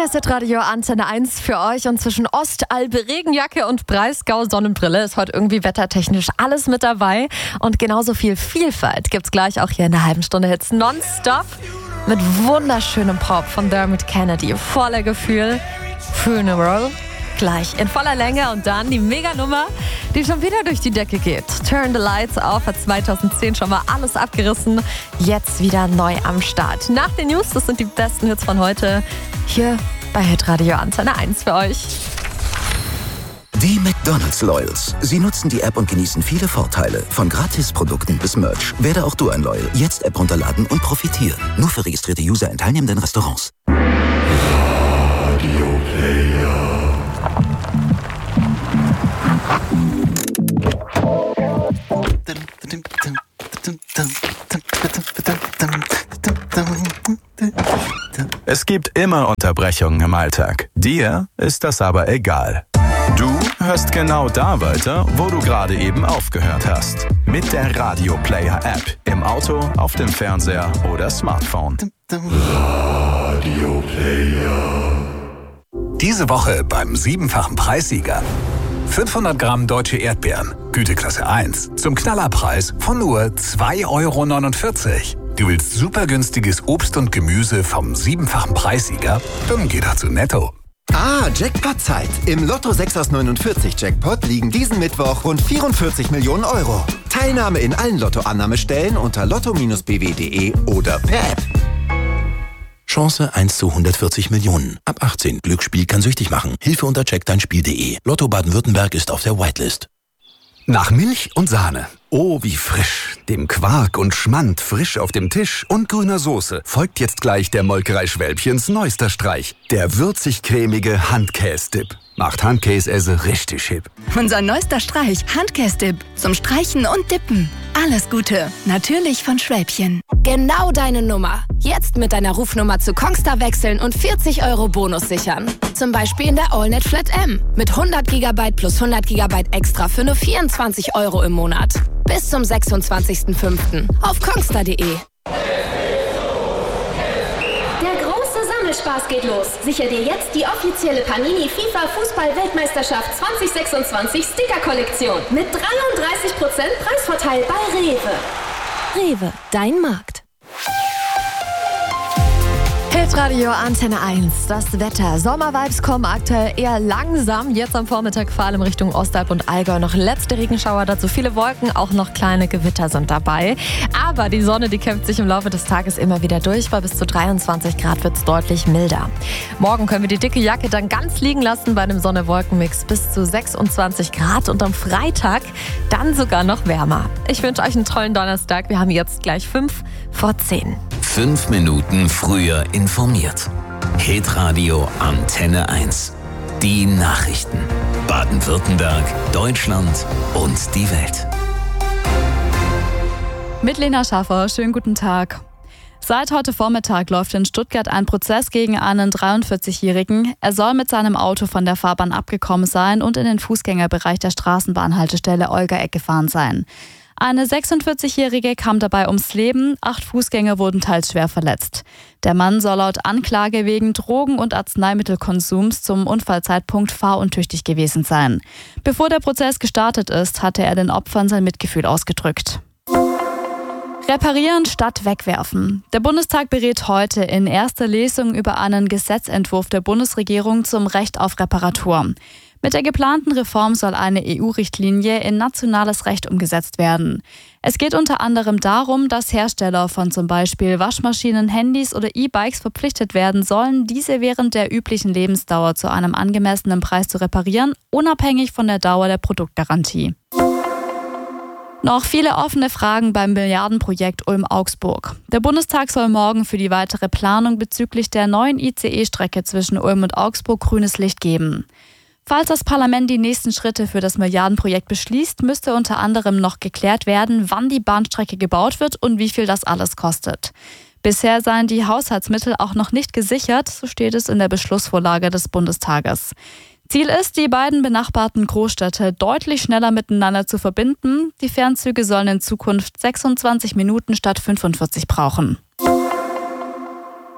Hier ist Hitradio Antenne 1 für euch und zwischen Ostalbe, Regenjacke und Breisgau Sonnenbrille ist heute irgendwie wettertechnisch alles mit dabei und genauso viel Vielfalt gibt's gleich auch hier in der halben Stunde Hits nonstop mit wunderschönem Pop von Dermot Kennedy, voller Gefühl, Funeral, gleich in voller Länge und dann die Meganummer, die schon wieder durch die Decke geht. Turn the Lights Off hat 2010 schon mal alles abgerissen, jetzt wieder neu am Start. Nach den News, das sind die besten Hits von heute, hier bei Hitradio Antenne 1 für euch. Die McDonald's Loyals. Sie nutzen die App und genießen viele Vorteile. Von Gratisprodukten bis Merch. Werde auch du ein Loyal. Jetzt App runterladen und profitieren. Nur für registrierte User in teilnehmenden Restaurants. Radio Player. Es gibt immer Unterbrechungen im Alltag. Dir ist das aber egal. Du hörst genau da weiter, wo du gerade eben aufgehört hast. Mit der Radio Player App. Im Auto, auf dem Fernseher oder Smartphone. Radio Player. Diese Woche beim 7-fachen Preissieger. 500 Gramm deutsche Erdbeeren, Güteklasse 1, zum Knallerpreis von nur 2,49 €. Du willst super günstiges Obst und Gemüse vom 7-fachen Preissieger? Dann geh doch zu Netto. Jackpot-Zeit. Im Lotto 6 aus 49 Jackpot liegen diesen Mittwoch rund 44 Millionen €. Teilnahme in allen Lotto-Annahmestellen unter lotto-bw.de oder per App. Chance 1 zu 140 Millionen. Ab 18. Glücksspiel kann süchtig machen. Hilfe unter checkdeinspiel.de. Lotto Baden-Württemberg ist auf der Whitelist. Nach Milch und Sahne. Oh, wie frisch. Dem Quark und Schmand frisch auf dem Tisch und grüner Soße folgt jetzt gleich der Molkerei Schwälbchens neuester Streich. Der würzig-cremige Handkäse-Dip. Macht Handkäse richtig hip. Unser neuester Streich, Handkäse-Dip. Zum Streichen und Dippen. Alles Gute. Natürlich von Schwälbchen. Genau deine Nummer. Jetzt mit deiner Rufnummer zu Kongstar wechseln und 40 € Bonus sichern. Zum Beispiel in der AllNet Flat M. Mit 100 GB plus 100 GB extra für nur 24 € im Monat. Bis zum 26.05. auf kongstar.de. Spaß geht los. Sicher dir jetzt die offizielle Panini FIFA Fußball-Weltmeisterschaft 2026 Sticker-Kollektion mit 33% Preisvorteil bei Rewe. Rewe, dein Markt. Hitradio Antenne 1, das Wetter. Sommervibes kommen aktuell eher langsam. Jetzt am Vormittag vor allem Richtung Ostalb und Allgäu noch letzte Regenschauer. Dazu viele Wolken, auch noch kleine Gewitter sind dabei. Aber die Sonne, die kämpft sich im Laufe des Tages immer wieder durch. Bei bis zu 23 Grad wird es deutlich milder. Morgen können wir die dicke Jacke dann ganz liegen lassen bei einem Sonne-Wolken-Mix bis zu 26 Grad. Und am Freitag dann sogar noch wärmer. Ich wünsche euch einen tollen Donnerstag. Wir haben jetzt gleich 5 vor 10. 5 Minuten früher informiert. Hitradio Antenne 1. Die Nachrichten. Baden-Württemberg, Deutschland und die Welt. Mit Lena Schaffer, schönen guten Tag. Seit heute Vormittag läuft in Stuttgart ein Prozess gegen einen 43-Jährigen. Er soll mit seinem Auto von der Fahrbahn abgekommen sein und in den Fußgängerbereich der Straßenbahnhaltestelle Olga-Eck gefahren sein. Eine 46-Jährige kam dabei ums Leben, 8 Fußgänger wurden teils schwer verletzt. Der Mann soll laut Anklage wegen Drogen- und Arzneimittelkonsums zum Unfallzeitpunkt fahruntüchtig gewesen sein. Bevor der Prozess gestartet ist, hatte er den Opfern sein Mitgefühl ausgedrückt. Reparieren statt wegwerfen. Der Bundestag berät heute in erster Lesung über einen Gesetzentwurf der Bundesregierung zum Recht auf Reparatur. Mit der geplanten Reform soll eine EU-Richtlinie in nationales Recht umgesetzt werden. Es geht unter anderem darum, dass Hersteller von zum Beispiel Waschmaschinen, Handys oder E-Bikes verpflichtet werden sollen, diese während der üblichen Lebensdauer zu einem angemessenen Preis zu reparieren, unabhängig von der Dauer der Produktgarantie. Noch viele offene Fragen beim Milliardenprojekt Ulm-Augsburg. Der Bundestag soll morgen für die weitere Planung bezüglich der neuen ICE-Strecke zwischen Ulm und Augsburg grünes Licht geben. Falls das Parlament die nächsten Schritte für das Milliardenprojekt beschließt, müsste unter anderem noch geklärt werden, wann die Bahnstrecke gebaut wird und wie viel das alles kostet. Bisher seien die Haushaltsmittel auch noch nicht gesichert, so steht es in der Beschlussvorlage des Bundestages. Ziel ist, die beiden benachbarten Großstädte deutlich schneller miteinander zu verbinden. Die Fernzüge sollen in Zukunft 26 Minuten statt 45 brauchen.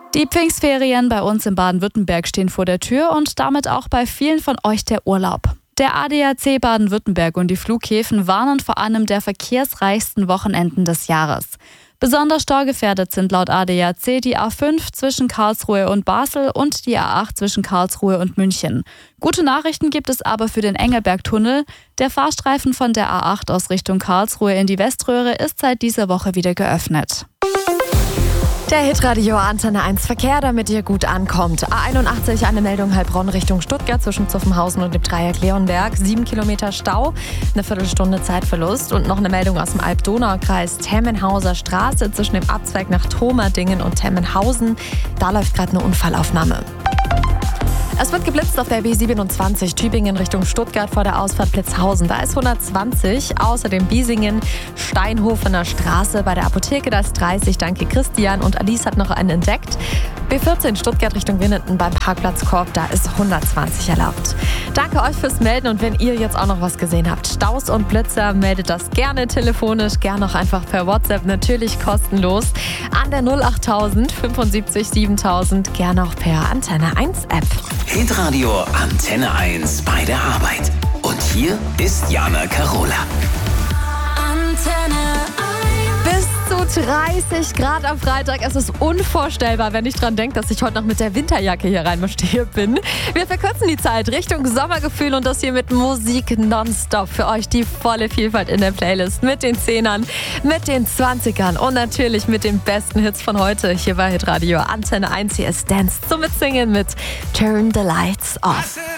Die Pfingstferien bei uns in Baden-Württemberg stehen vor der Tür und damit auch bei vielen von euch der Urlaub. Der ADAC Baden-Württemberg und die Flughäfen warnen vor einem der verkehrsreichsten Wochenenden des Jahres. Besonders staugefährdet sind laut ADAC die A5 zwischen Karlsruhe und Basel und die A8 zwischen Karlsruhe und München. Gute Nachrichten gibt es aber für den Engelbergtunnel. Der Fahrstreifen von der A8 aus Richtung Karlsruhe in die Weströhre ist seit dieser Woche wieder geöffnet. Der Hitradio Antenne 1 Verkehr, damit ihr gut ankommt. A81, eine Meldung Heilbronn Richtung Stuttgart zwischen Zuffenhausen und dem Dreieck Leonberg. 7 Kilometer Stau, eine Viertelstunde Zeitverlust. Und noch eine Meldung aus dem Alb-Donau-Kreis. Temmenhauser Straße zwischen dem Abzweig nach Thomerdingen und Temmenhausen. Da läuft gerade eine Unfallaufnahme. Es wird geblitzt auf der B27 Tübingen Richtung Stuttgart vor der Ausfahrt Plitzhausen. Da ist 120. Außerdem Biesingen, Steinhofener Straße bei der Apotheke, da ist 30. Danke Christian und Alice hat noch einen entdeckt. B14 Stuttgart Richtung Winnenden beim Parkplatz Korb, da ist 120 erlaubt. Danke euch fürs Melden und wenn ihr jetzt auch noch was gesehen habt, Staus und Blitzer, meldet das gerne telefonisch, gerne auch einfach per WhatsApp, natürlich kostenlos an der 08000 75 7000, gerne auch per Antenne 1 App. Hitradio Antenne 1 bei der Arbeit. Und hier ist Jana Carola. Antenne 1. Bis zu 30 Grad am Freitag. Es ist unvorstellbar, wenn ich dran denke, dass ich heute noch mit der Winterjacke hier reinmarschiert bin. Wir verkürzen die Zeit Richtung Sommergefühl und das hier mit Musik nonstop. Für euch die volle Vielfalt in der Playlist. Mit den 10ern, mit den 20ern und natürlich mit den besten Hits von heute. Hier bei Hitradio Antenne 1. Hier ist Dance zum Mitsingen mit Turn the Lights Off.